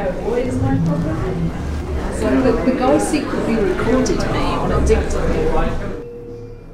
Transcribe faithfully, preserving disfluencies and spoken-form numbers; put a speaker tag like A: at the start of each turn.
A: What is my problem? So the, the guy secretly recorded me on a dictaphone